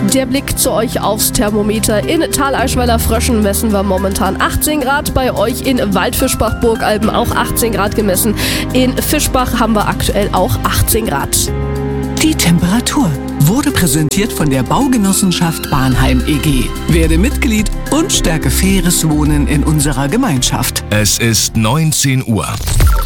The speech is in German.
Der Blick zu euch aufs Thermometer. In Thaleischweiler Fröschen messen wir momentan 18 Grad. Bei euch in Waldfischbach-Burgalben auch 18 Grad gemessen. In Fischbach haben wir aktuell auch 18 Grad. Die Temperatur wurde präsentiert von der Baugenossenschaft Bahnheim e.G. Werde Mitglied und stärke faires Wohnen in unserer Gemeinschaft. Es ist 19 Uhr.